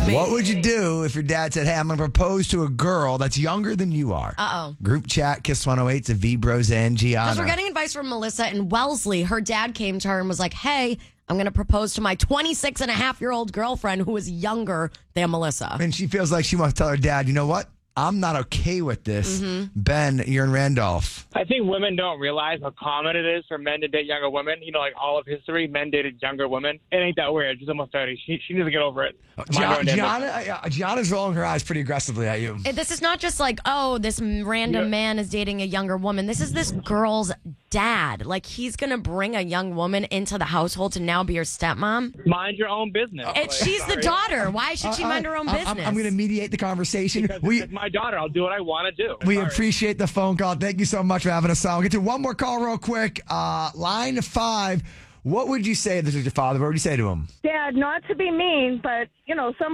What would you do if your dad said, hey, I'm going to propose to a girl that's younger than you are? Uh-oh. Group chat, Kiss 108 to V-Bros and Gianna. Because we're getting advice from Melissa and Wellesley. Her dad came to her and was like, hey, I'm going to propose to my 26-and-a-half-year-old girlfriend who is younger than Melissa. And she feels like she wants to tell her dad, you know what? I'm not okay with this. Ben, you're in Randolph. I think women don't realize how common it is for men to date younger women. You know, like all of history, men dated younger women. It ain't that weird. She's almost 30. She needs to get over it. Gianna's rolling her eyes pretty aggressively at you. This is not just like, oh, this random man is dating a younger woman. This is this girl's dad. Like, he's going to bring a young woman into the household to now be her stepmom. Mind your own business. She's the daughter. Why should she mind her own business? I'm going to mediate the conversation. It's my daughter. I'll do what I want to do. We appreciate the phone call. Thank you so much for having us on. We'll get to one more call real quick. Line 5. What would you say if this was your father? What would you say to him? Dad, not to be mean, but, some